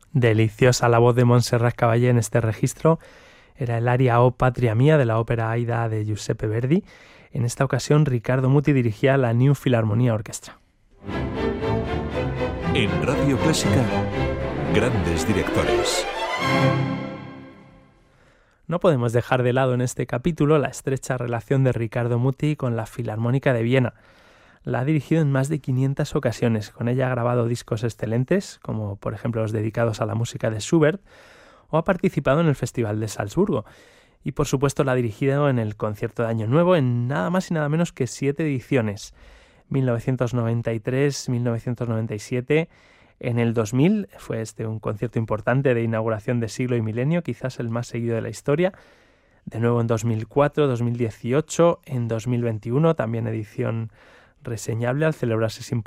Deliciosa la voz de Montserrat Caballé en este registro. Era el aria O Patria Mía de la ópera Aida de Giuseppe Verdi. En esta ocasión, Riccardo Muti dirigía la New Philharmonia Orchestra. En Radio Clásica, grandes directores. No podemos dejar de lado en este capítulo la estrecha relación de Riccardo Muti con la Filarmónica de Viena. La ha dirigido en más de 500 ocasiones. Con ella ha grabado discos excelentes, como por ejemplo los dedicados a la música de Schubert, o ha participado en el Festival de Salzburgo. Y por supuesto la ha dirigido en el Concierto de Año Nuevo en nada más y nada menos que 7 ediciones. 1993, 1997, en el 2000 fue un concierto importante de inauguración de siglo y milenio, quizás el más seguido de la historia. De nuevo en 2004, 2018, en 2021, también edición reseñable al celebrarse